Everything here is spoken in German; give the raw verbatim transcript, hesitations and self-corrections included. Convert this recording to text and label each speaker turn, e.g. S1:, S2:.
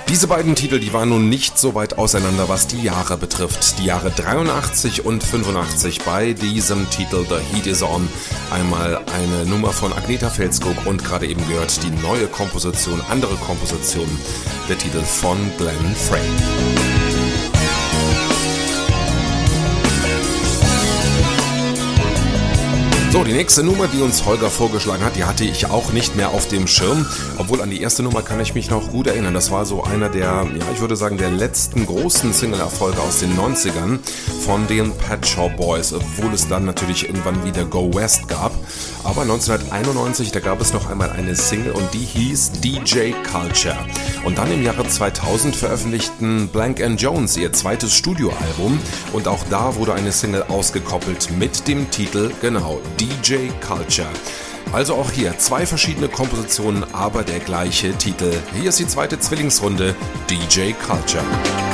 S1: Diese beiden Titel, die waren nun nicht so weit auseinander, was die Jahre betrifft. Die Jahre dreiundachtzig und fünfundachtzig bei diesem Titel The Heat Is On. Einmal eine Nummer von Agnetha Fältskog und gerade eben gehört die neue Komposition, andere Komposition, der Titel von Glenn Frey. So, die nächste Nummer, die uns Holger vorgeschlagen hat, die hatte ich auch nicht mehr auf dem Schirm, obwohl an die erste Nummer kann ich mich noch gut erinnern. Das war so einer der, ja, ich würde sagen, der letzten großen Single-Erfolge aus den neunzigern von den Pet Shop Boys, obwohl es dann natürlich irgendwann wieder Go West gab. Aber neunzehnhunderteinundneunzig, da gab es noch einmal eine Single und die hieß D J Culture. Und dann im Jahre zweitausend veröffentlichten Blank and Jones ihr zweites Studioalbum und auch da wurde eine Single ausgekoppelt mit dem Titel, genau, D J Culture. Also auch hier zwei verschiedene Kompositionen, aber der gleiche Titel. Hier ist die zweite Zwillingsrunde, D J Culture.